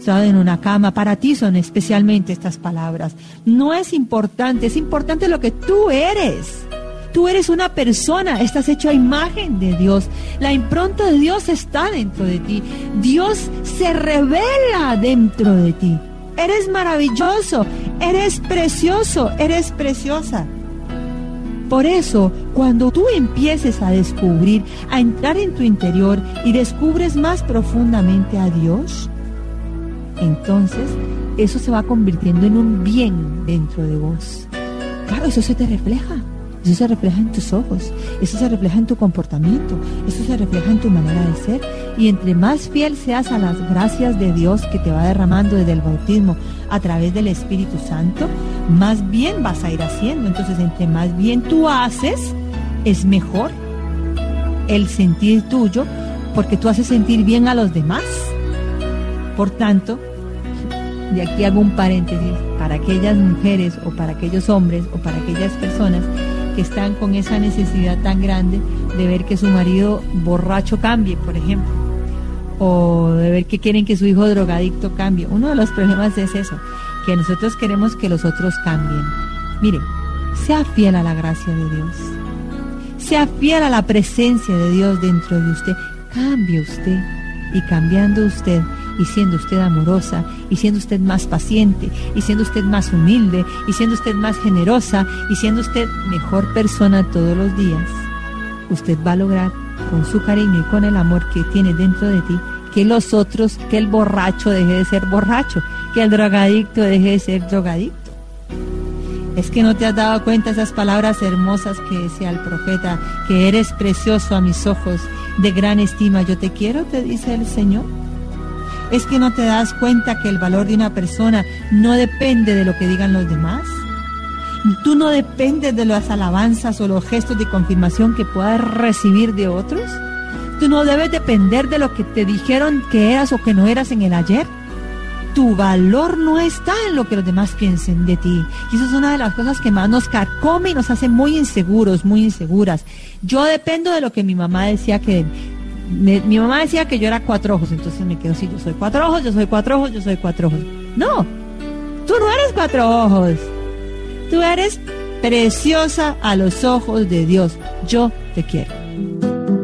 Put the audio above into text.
acostado en una cama. Para ti son especialmente estas palabras. No es importante, es importante lo que tú eres. Tú eres una persona, estás hecho a imagen de Dios. La impronta de Dios está dentro de ti. Dios se revela dentro de ti. Eres maravilloso, eres precioso, eres preciosa. Por eso, cuando tú empieces a descubrir, a entrar en tu interior y descubres más profundamente a Dios, entonces eso se va convirtiendo en un bien dentro de vos. Claro, eso se te refleja. Eso se refleja en tus ojos, eso se refleja en tu comportamiento, eso se refleja en tu manera de ser. Y entre más fiel seas a las gracias de Dios que te va derramando desde el bautismo a través del Espíritu Santo, más bien vas a ir haciendo. Entonces, entre más bien tú haces, es mejor el sentir tuyo, porque tú haces sentir bien a los demás. Por tanto, de aquí hago un paréntesis para aquellas mujeres o para aquellos hombres o para aquellas personas que están con esa necesidad tan grande de ver que su marido borracho cambie, por ejemplo, o de ver que quieren que su hijo drogadicto cambie. Uno de los problemas es eso, que nosotros queremos que los otros cambien. Mire, sea fiel a la gracia de Dios, sea fiel a la presencia de Dios dentro de usted. Cambie usted, y cambiando usted, y siendo usted amorosa, y siendo usted más paciente, y siendo usted más humilde, y siendo usted más generosa, y siendo usted mejor persona todos los días, usted va a lograr, con su cariño y con el amor que tiene dentro de ti, que los otros, que el borracho deje de ser borracho, que el drogadicto deje de ser drogadicto. Es que no te has dado cuenta esas palabras hermosas que decía el profeta, que eres precioso a mis ojos, de gran estima yo te quiero, te dice el Señor. Es que no te das cuenta que el valor de una persona no depende de lo que digan los demás. Tú no dependes de las alabanzas o los gestos de confirmación que puedas recibir de otros. Tú no debes depender de lo que te dijeron que eras o que no eras en el ayer. Tu valor no está en lo que los demás piensen de ti. Y eso es una de las cosas que más nos carcome y nos hace muy inseguros, muy inseguras. Yo dependo de lo que mi mamá decía que... Mi mamá decía que yo era 4 ojos, entonces me quedo así, yo soy 4 ojos, yo soy 4 ojos, yo soy 4 ojos. No, tú no eres 4 ojos. Tú eres preciosa a los ojos de Dios. Yo te quiero.